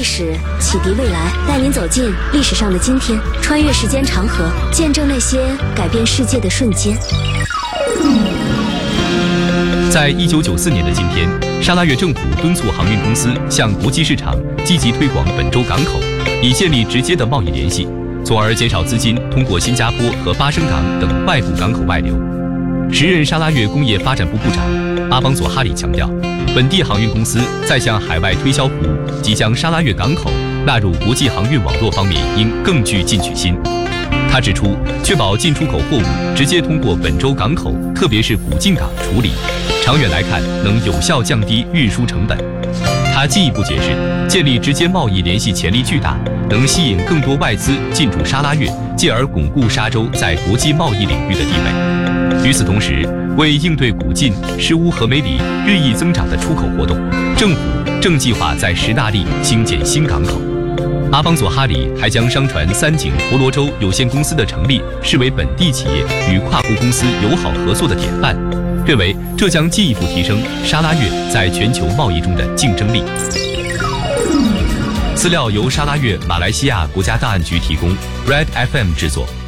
史，启迪未来，带您走进历史上的今天，穿越时间长河，见证那些改变世界的瞬间。 在1994年的今天，沙拉越政府敦促航运公司向国际市场积极推广本州港口，以建立直接的贸易联系，从而减少资金通过新加坡和巴生港等外部港口外流。时任沙拉越工业发展部部长阿邦佐哈里强调，本地航运公司在向海外推销服务及将沙拉越港口纳入国际航运网络方面应更具进取心。他指出，确保进出口货物直接通过本州港口，特别是古晋港处理，长远来看能有效降低运输成本。他进一步解释，建立直接贸易联系潜力巨大，能吸引更多外资进驻沙拉越，进而巩固沙州在国际贸易领域的地位。与此同时，为应对古晋、石乌和美里日益增长的出口活动，政府正计划在石大利兴建新港口。阿邦佐哈里还将商船三井婆罗洲有限公司的成立视为本地企业与跨国公司友好合作的典范，认为这将进一步提升沙拉越在全球贸易中的竞争力。资料由沙拉越马来西亚国家档案局提供 ，Red FM 制作。